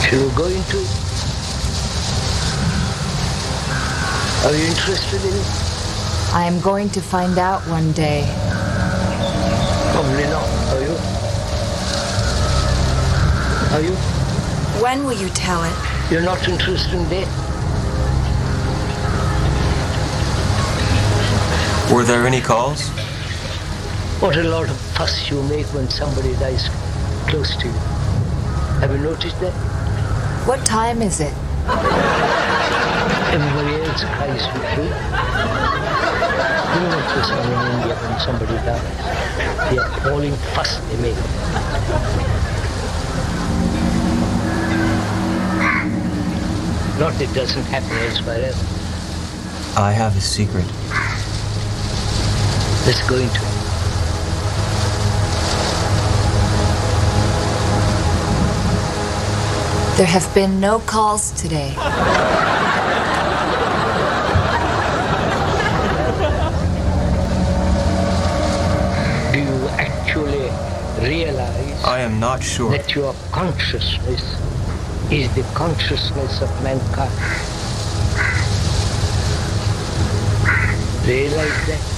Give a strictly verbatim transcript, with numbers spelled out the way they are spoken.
Shall we go into it? Are you interested in it? I am going to find out one day. Probably not. Are you? Are you? When will you tell it? You're not interested in death? Were there any calls? What a lot of fuss you make when somebody dies close to you. Have you noticed that? What time is it? Everybody else cries with you. You know what goes on in India when somebody dies? The appalling fuss they make. Not that it doesn't happen elsewhere else. I have a secret. Let's go into it. There have been no calls today. Do you actually realize I am not sure. that your consciousness is the consciousness of mankind? Realize that?